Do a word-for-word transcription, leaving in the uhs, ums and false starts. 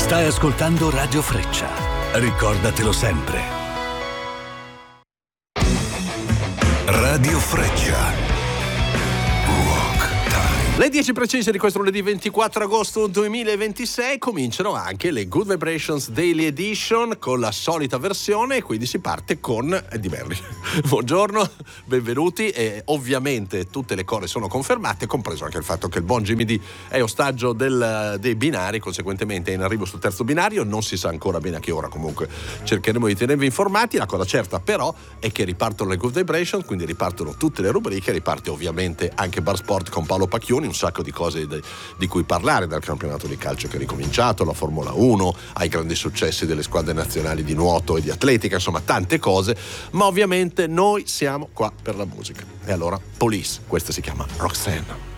Stai ascoltando Radio Freccia. Ricordatelo sempre. Radio Freccia. Le dieci precise di questo lunedì ventiquattro agosto duemilaventisei cominciano anche le Good Vibrations Daily Edition con la solita versione, e quindi si parte con Eddie Merry. Buongiorno, benvenuti, e ovviamente tutte le cose sono confermate, compreso anche il fatto che il buon Jimmy D è ostaggio del, dei binari, conseguentemente è in arrivo sul terzo binario, non si sa ancora bene a che ora, comunque cercheremo di tenervi informati. La cosa certa però è che ripartono le Good Vibrations, quindi ripartono tutte le rubriche, riparte ovviamente anche Bar Sport con Paolo Pacchioni, un sacco di cose de, di cui parlare, dal campionato di calcio che è ricominciato, la Formula uno, ai grandi successi delle squadre nazionali di nuoto e di atletica, insomma tante cose, ma ovviamente noi siamo qua per la musica. E allora Police, questa si chiama Roxanne.